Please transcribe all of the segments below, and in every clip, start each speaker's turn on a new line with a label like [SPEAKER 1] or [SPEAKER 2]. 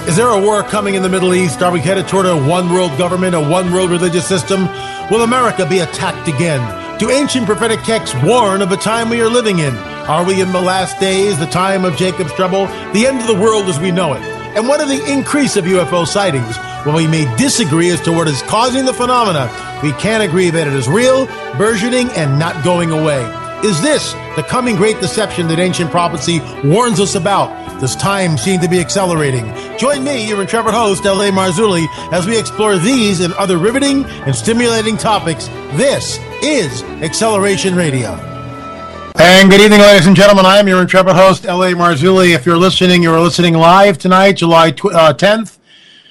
[SPEAKER 1] Is there a war coming in the Middle East? Are we headed toward a one-world government, a one-world religious system? Will America be attacked again? Do ancient prophetic texts warn of the time we are living in? Are we in the last days, the time of Jacob's trouble, the end of the world as we know it? And what of the increase of UFO sightings? While we may disagree as to what is causing the phenomena, we can agree that it is real, burgeoning, and not going away. Is this the coming great deception that ancient prophecy warns us about? Does time seem to be accelerating? Join me, your intrepid host, L.A. Marzulli, as we explore these and other riveting and stimulating topics. This is Acceleration Radio. And good evening, ladies and gentlemen. I am your intrepid host, L.A. Marzulli. If you're listening, live tonight, July 10th,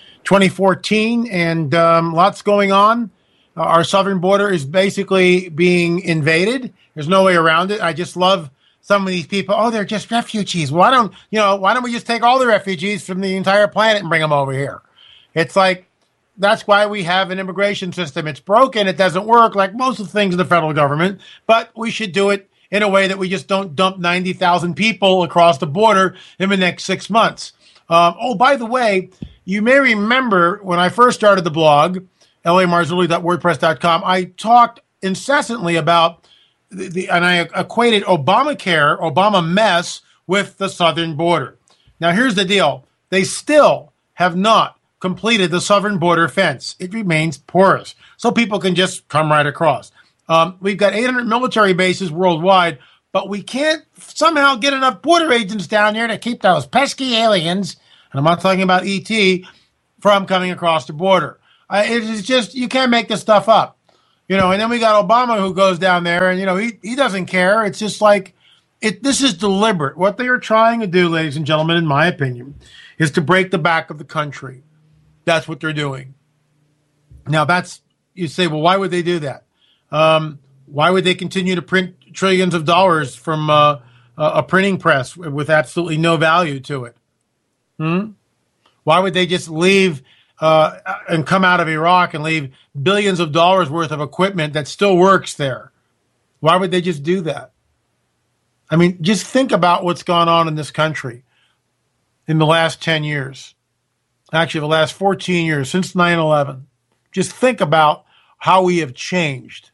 [SPEAKER 1] 2014, and lots going on. Our southern border is basically being invaded. There's no way around it. I just love some of these people. Oh, they're just refugees. Why don't we just take all the refugees from the entire planet and bring them over here? It's like, that's why we have an immigration system. It's broken. It doesn't work like most of the things in the federal government, but we should do it in a way that we just don't dump 90,000 people across the border in the next 6 months. By the way, you may remember when I first started the blog, lamarzulli.wordpress.com, I talked incessantly about and I equated Obama mess with the southern border. Now, here's the deal. They still have not completed the southern border fence. It remains porous, so people can just come right across. We've got 800 military bases worldwide, but we can't somehow get enough border agents down there to keep those pesky aliens, and I'm not talking about ET, from coming across the border. It is just, you can't make this stuff up. And then we got Obama who goes down there and, he doesn't care. It's just like, this is deliberate. What they are trying to do, ladies and gentlemen, in my opinion, is to break the back of the country. That's what they're doing. Now you say, well, why would they do that? Why would they continue to print trillions of dollars from a printing press with absolutely no value to it? Why would they just leave and come out of Iraq and leave billions of dollars worth of equipment that still works there? Why would they just do that? I mean, just think about what's gone on in this country in the last 10 years. Actually, the last 14 years, since 9/11. Just think about how we have changed.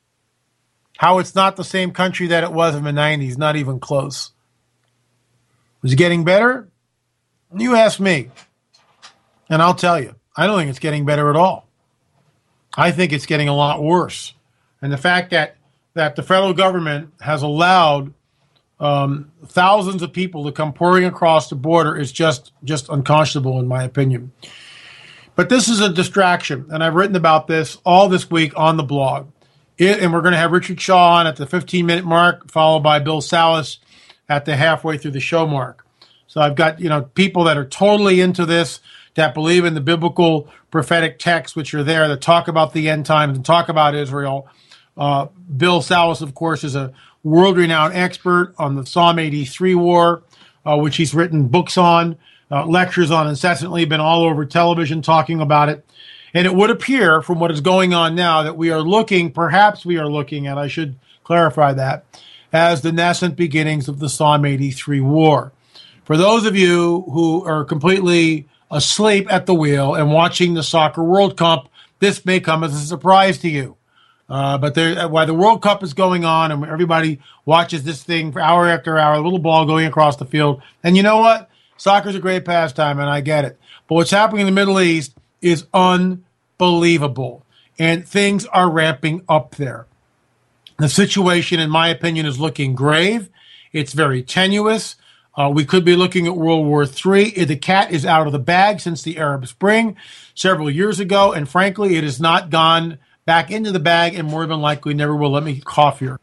[SPEAKER 1] How it's not the same country that it was in the 90s, not even close. Was it getting better? You ask me. And I'll tell you, I don't think it's getting better at all. I think it's getting a lot worse. And the fact that the federal government has allowed thousands of people to come pouring across the border is just unconscionable, in my opinion. But this is a distraction, and I've written about this all this week on the blog. And we're going to have Richard Shaw on at the 15-minute mark, followed by Bill Salas at the halfway through the show mark. So I've got, people that are totally into this, that believe in the biblical prophetic texts, which are there, that talk about the end times and talk about Israel. Bill Salas, of course, is a world-renowned expert on the Psalm 83 war, which he's written books on, lectures on incessantly, been all over television talking about it. And it would appear from what is going on now that perhaps we are looking at, I should clarify that, as the nascent beginnings of the Psalm 83 war. For those of you who are completely asleep at the wheel and watching the Soccer World Cup, this may come as a surprise to you. But while the World Cup is going on and everybody watches this thing for hour after hour, a little ball going across the field. And you know what? Soccer's a great pastime, and I get it. But what's happening in the Middle East is unbelievable. And things are ramping up there. The situation, in my opinion, is looking grave. It's very tenuous. We could be looking at World War III. The cat is out of the bag since the Arab Spring several years ago, and frankly, it has not gone back into the bag, and more than likely never will. Let me cough here.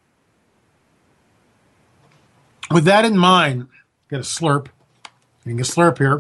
[SPEAKER 1] With that in mind, get a slurp. Getting a slurp here.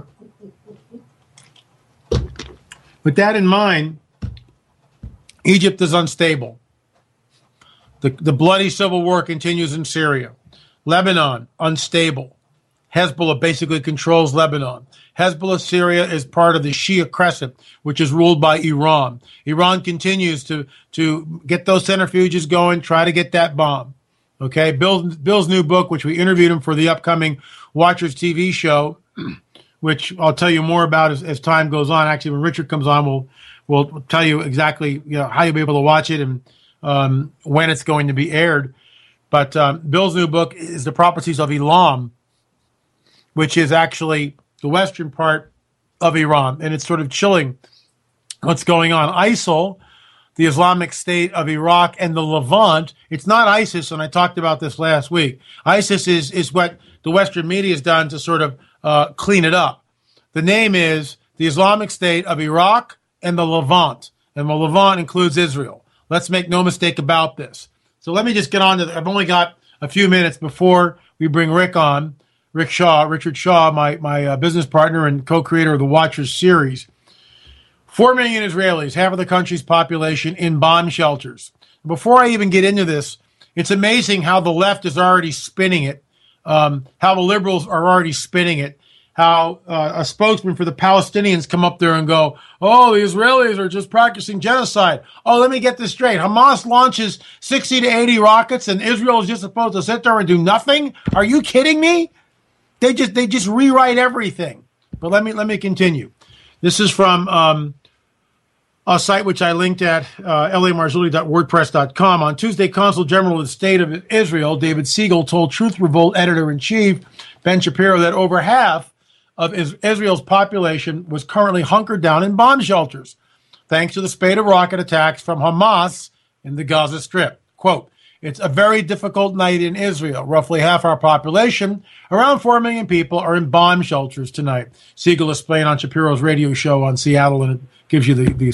[SPEAKER 1] With that in mind, Egypt is unstable. The bloody civil war continues in Syria. Lebanon, unstable. Hezbollah basically controls Lebanon. Hezbollah Syria is part of the Shia Crescent, which is ruled by Iran. Iran continues to get those centrifuges going, try to get that bomb. Okay, Bill's new book, which we interviewed him for the upcoming Watchers TV show, which I'll tell you more about as time goes on. Actually, when Richard comes on, we'll tell you exactly how you'll be able to watch it and when it's going to be aired. But Bill's new book is The Prophecies of Elam, which is actually the western part of Iran, and it's sort of chilling what's going on. ISIL, the Islamic State of Iraq and the Levant, it's not ISIS, and I talked about this last week. ISIS is what the Western media has done to sort of clean it up. The name is the Islamic State of Iraq and the Levant, and the Levant includes Israel. Let's make no mistake about this. So let me just get on to I've only got a few minutes before we bring Rick on. Richard Shaw, my business partner and co-creator of the Watchers series. 4 million Israelis, half of the country's population, in bomb shelters. Before I even get into this, it's amazing how the left is already spinning it, how the liberals are already spinning it, how a spokesman for the Palestinians come up there and go, oh, the Israelis are just practicing genocide. Oh, let me get this straight. Hamas launches 60 to 80 rockets and Israel is just supposed to sit there and do nothing? Are you kidding me? They just rewrite everything. But let me continue. This is from a site which I linked at lamarzulli.wordpress.com. On Tuesday, Consul General of the State of Israel, David Siegel, told Truth Revolt editor-in-chief Ben Shapiro that over half of Israel's population was currently hunkered down in bomb shelters, thanks to the spate of rocket attacks from Hamas in the Gaza Strip. Quote, it's a very difficult night in Israel. Roughly half our population, around 4 million people, are in bomb shelters tonight. Siegel explained on Shapiro's radio show on Seattle, and it gives you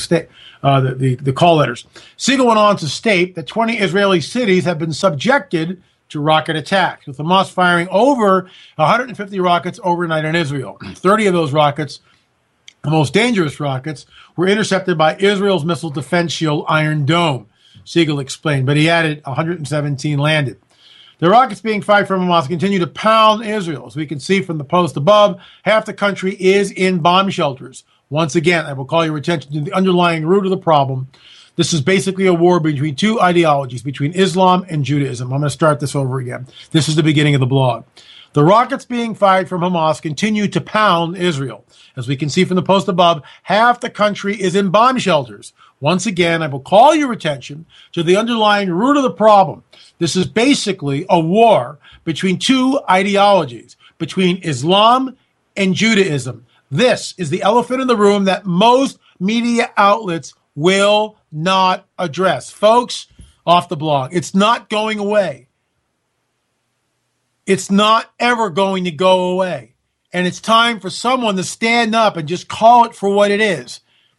[SPEAKER 1] the call letters. Siegel went on to state that 20 Israeli cities have been subjected to rocket attacks, with Hamas firing over 150 rockets overnight in Israel. 30 of those rockets, the most dangerous rockets, were intercepted by Israel's missile defense shield Iron Dome, Siegel explained, but he added 117 landed. The rockets being fired from Hamas continue to pound Israel. As we can see from the post above, half the country is in bomb shelters. Once again, I will call your attention to the underlying root of the problem. This is basically a war between two ideologies, between Islam and Judaism. I'm going to start this over again. This is the beginning of the blog. The rockets being fired from Hamas continue to pound Israel. As we can see from the post above, half the country is in bomb shelters. Once again, I will call your attention to the underlying root of the problem. This is basically a war between two ideologies, between Islam and Judaism. This is the elephant in the room that most media outlets will not address. Folks, off the blog. It's not going away. It's not ever going to go away. And it's time for someone to stand up and just call it for what it is.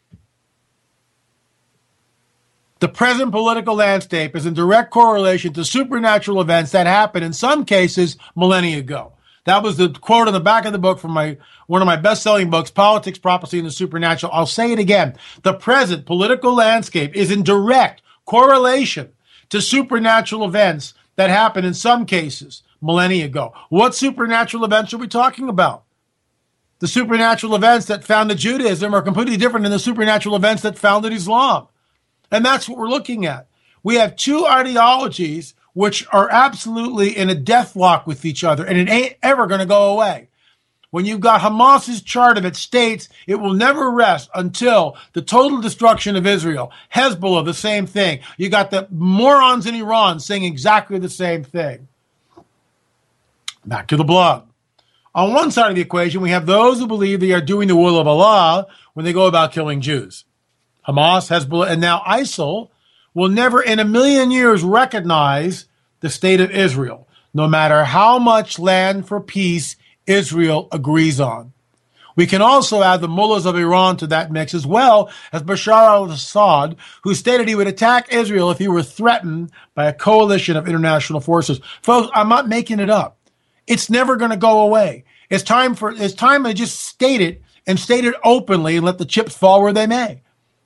[SPEAKER 1] The present political landscape is in direct correlation to supernatural events that happened in some cases millennia ago. That was the quote on the back of the book from one of my best-selling books, Politics, Prophecy, and the Supernatural. I'll say it again. The present political landscape is in direct correlation to supernatural events that happened in some cases millennia ago. What supernatural events are we talking about? The supernatural events that founded Judaism are completely different than the supernatural events that founded Islam. And that's what we're looking at. We have two ideologies which are absolutely in a deathlock with each other, and it ain't ever going to go away. When you've got Hamas's chart of it states it will never rest until the total destruction of Israel. Hezbollah, the same thing. You got the morons in Iran saying exactly the same thing. Back to the blog. On one side of the equation, we have those who believe they are doing the will of Allah when they go about killing Jews. Hamas, Hezbollah, and now ISIL will never in a million years recognize the state of Israel, no matter how much land for peace Israel agrees on. We can also add the mullahs of Iran to that mix, as well as Bashar al-Assad, who stated he would attack Israel if he were threatened by a coalition of international forces. Folks, I'm not making it up. It's never going to go away. It's time to just state it and state it openly and let the chips fall where they may.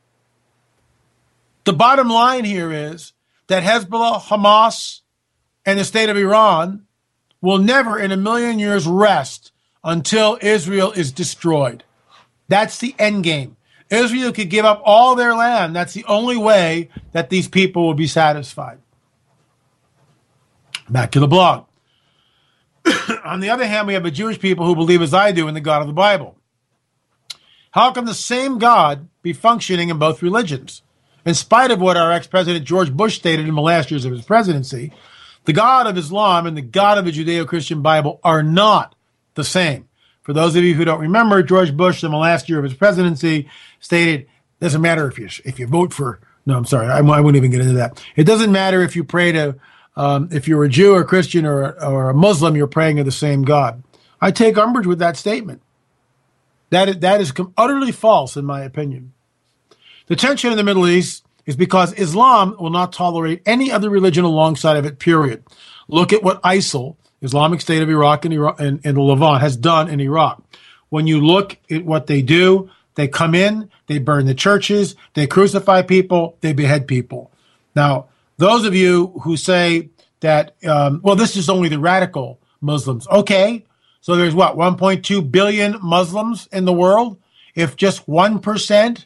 [SPEAKER 1] The bottom line here is that Hezbollah, Hamas, and the state of Iran will never in a million years rest until Israel is destroyed. That's the end game. Israel could give up all their land. That's the only way that these people will be satisfied. Back to the blog. On the other hand, we have the Jewish people who believe as I do in the God of the Bible. How can the same God be functioning in both religions? In spite of what our ex-president George Bush stated in the last years of his presidency, the God of Islam and the God of the Judeo-Christian Bible are not the same. For those of you who don't remember, George Bush in the last year of his presidency stated, doesn't matter if you vote for, no, I'm sorry, I won't even get into that. It doesn't matter if you pray to, if you're a Jew or Christian or a Muslim, you're praying to the same God. I take umbrage with that statement. That is utterly false, in my opinion. The tension in the Middle East is because Islam will not tolerate any other religion alongside of it, period. Look at what ISIL, Islamic State of Iraq and the Levant, has done in Iraq. When you look at what they do, they come in, they burn the churches, they crucify people, they behead people. Now, those of you who say that, well, this is only the radical Muslims. Okay, so there's what, 1.2 billion Muslims in the world? If just 1%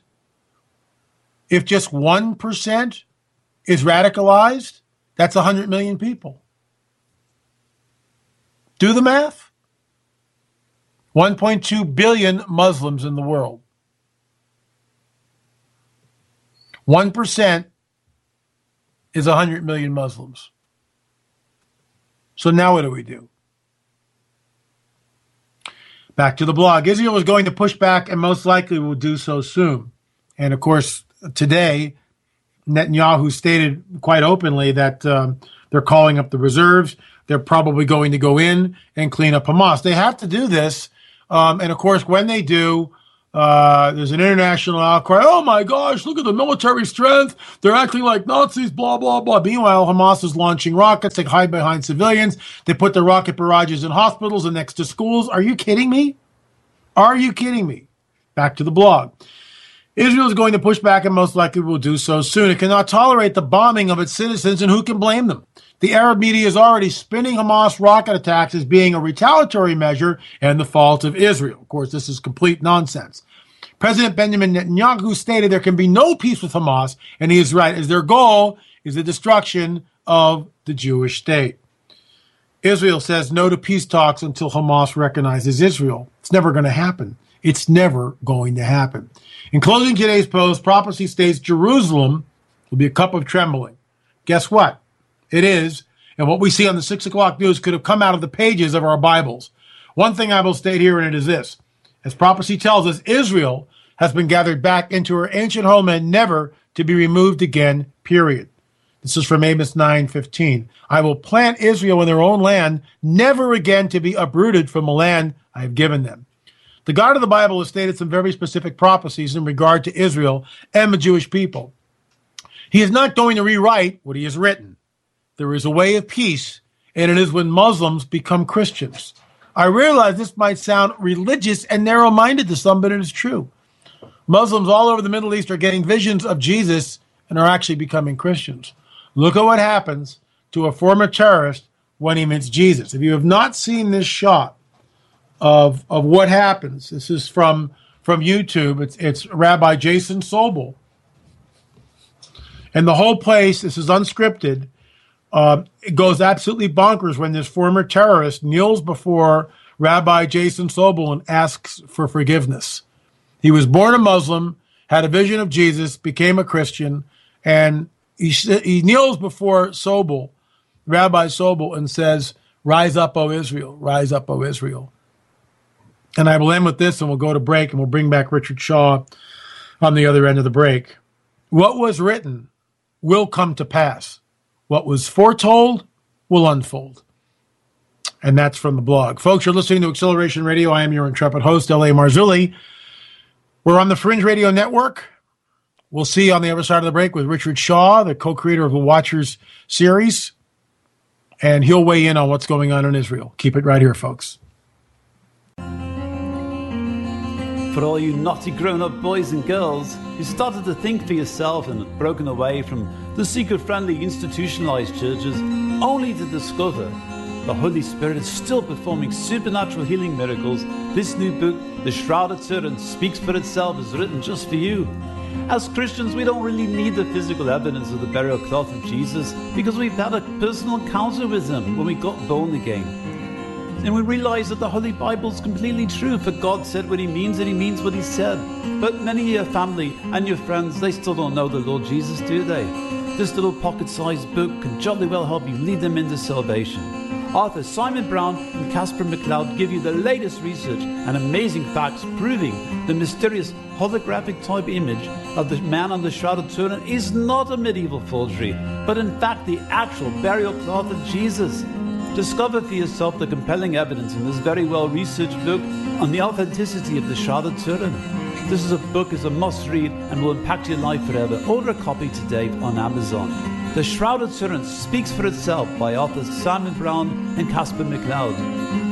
[SPEAKER 1] is radicalized, that's 100 million people. Do the math. 1.2 billion Muslims in the world. 1% is 100 million Muslims. So now what do we do? Back to the blog. Israel is going to push back and most likely will do so soon. And of course, today, Netanyahu stated quite openly that they're calling up the reserves. They're probably going to go in and clean up Hamas. They have to do this. And of course, when they do, there's an international outcry. Oh my gosh, look at the military strength. They're acting like Nazis, blah, blah, blah. Meanwhile, Hamas is launching rockets. They hide behind civilians. They put their rocket barrages in hospitals and next to schools. Are you kidding me? Are you kidding me? Back to the blog. Israel is going to push back and most likely will do so soon. It cannot tolerate the bombing of its citizens, and who can blame them? The Arab media is already spinning Hamas rocket attacks as being a retaliatory measure and the fault of Israel. Of course, this is complete nonsense. President Benjamin Netanyahu stated there can be no peace with Hamas, and he is right, as their goal is the destruction of the Jewish state. Israel says no to peace talks until Hamas recognizes Israel. It's never going to happen. It's never going to happen. In closing today's post, prophecy states Jerusalem will be a cup of trembling. Guess what? It is. And what we see on the 6 o'clock news could have come out of the pages of our Bibles. One thing I will state here, and it is this. As prophecy tells us, Israel has been gathered back into her ancient homeland, never to be removed again, period. This is from Amos 9:15. I will plant Israel in their own land, never again to be uprooted from the land I have given them. The God of the Bible has stated some very specific prophecies in regard to Israel and the Jewish people. He is not going to rewrite what he has written. There is a way of peace, and it is when Muslims become Christians. I realize this might sound religious and narrow-minded to some, but it is true. Muslims all over the Middle East are getting visions of Jesus and are actually becoming Christians. Look at what happens to a former terrorist when he meets Jesus. If you have not seen this shot of what happens, this is from YouTube. It's Rabbi Jason Sobel. And the whole place, this is unscripted, it goes absolutely bonkers when this former terrorist kneels before Rabbi Jason Sobel and asks for forgiveness. He was born a Muslim, had a vision of Jesus, became a Christian, and he kneels before Sobel, Rabbi Sobel, and says, "Rise up, O Israel, rise up, O Israel." And I will end with this, and we'll go to break, and we'll bring back Richard Shaw on the other end of the break. What was written will come to pass. What was foretold will unfold. And that's from the blog. Folks, you're listening to Acceleration Radio. I am your intrepid host, L.A. Marzulli. We're on the Fringe Radio Network. We'll see you on the other side of the break with Richard Shaw, the co-creator of the Watchers series. And he'll weigh in on what's going on in Israel. Keep it right here, folks.
[SPEAKER 2] For all you naughty grown-up boys and girls who started to think for yourself and have broken away from the seeker-friendly institutionalized churches only to discover the Holy Spirit is still performing supernatural healing miracles, this new book, The Shrouded Servant, speaks for itself, is written just for you. As Christians, we don't really need the physical evidence of the burial cloth of Jesus because we've had a personal encounter with him when we got born again. and we realize that the Holy Bible is completely true, for God said what he means and he means what he said. But many of your family and your friends, they still don't know the Lord Jesus, do they? This little pocket-sized book can jolly well help you lead them into salvation. Authors Simon Brown and Casper McLeod give you the latest research and amazing facts proving the mysterious holographic type image of the man on the Shrouded Turin is not a medieval forgery, but in fact the actual burial cloth of Jesus. Discover for yourself the compelling evidence in this very well-researched book on the authenticity of the Shrouded Turin. This is a book is a must-read and will impact your life forever. Order a copy today on Amazon. The Shrouded Turin speaks for itself by authors Simon Brown and Casper McLeod.